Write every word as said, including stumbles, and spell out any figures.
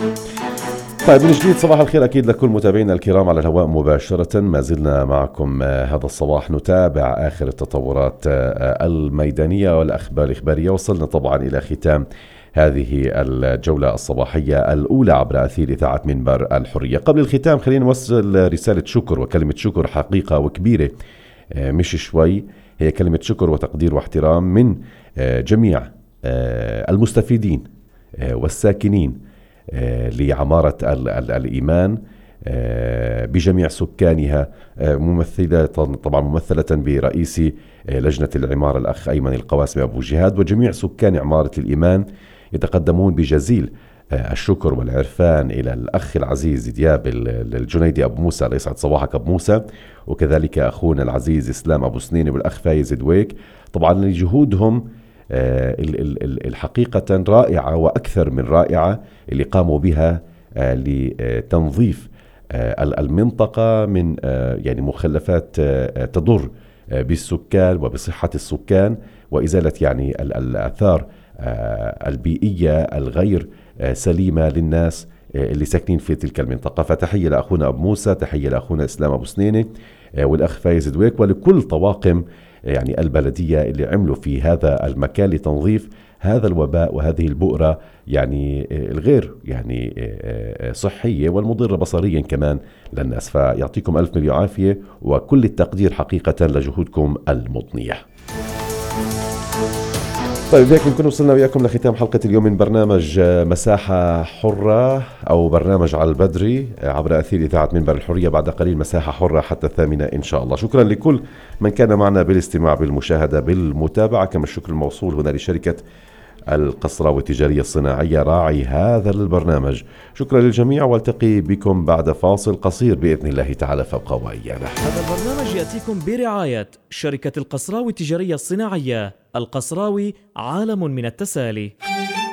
طيب من جديد صباح الخير أكيد لكل متابعينا الكرام على الهواء مباشرة. ما زلنا معكم هذا الصباح نتابع آخر التطورات الميدانية والأخبار الإخبارية. وصلنا طبعا إلى ختام هذه الجولة الصباحية الأولى عبر أثير إذاعة منبر الحرية. قبل الختام خلينا نوصل رسالة شكر، وكلمة شكر حقيقة وكبيرة مش شوي، هي كلمة شكر وتقدير واحترام من جميع المستفيدين والساكنين لعمارة الإيمان بجميع سكانها، ممثلة طبعا ممثلة برئيس لجنة العمارة الأخ أيمن القواسمي أبو جهاد، وجميع سكان عمارة الإيمان يتقدمون بجزيل الشكر والعرفان إلى الأخ العزيز دياب الجنيدي أبو موسى، الله يسعد صباحك أبو موسى، وكذلك أخونا العزيز إسلام أبو سنين والأخ فايز دويك، طبعا لجهودهم الحقيقة رائعة وأكثر من رائعة اللي قاموا بها لتنظيف المنطقة من يعني مخلفات تضر بالسكان وبصحة السكان، وإزالة يعني الآثار البيئية الغير سليمة للناس اللي ساكنين في تلك المنطقة. فتحية لأخونا أبو موسى، تحية لأخونا إسلام أبو سنينة والأخ فايز دويك، ولكل طواقم يعني البلدية اللي عملوا في هذا المكان لتنظيف هذا الوباء وهذه البؤرة يعني الغير يعني صحية والمضرة بصريا كمان للناس. فيعطيكم ألف مليون عافية وكل التقدير حقيقة لجهودكم المضنية. طيب هيك بنكون وصلنا وياكم لختام حلقة اليوم من برنامج مساحة حرة أو برنامج على البدري عبر أثير إذاعة منبر الحرية. بعد قليل مساحة حرة حتى الثامنة إن شاء الله. شكرا لكل من كان معنا بالاستماع بالمشاهدة بالمتابعة، كما الشكر الموصول هنا لشركة القصراوي التجارية الصناعية راعي هذا البرنامج. شكرا للجميع، والتقي بكم بعد فاصل قصير بإذن الله تعالى، فابقوا وإيانا. هذا البرنامج يأتيكم برعاية شركة القصراوي التجارية الصناعية. القصراوي عالم من التسالي.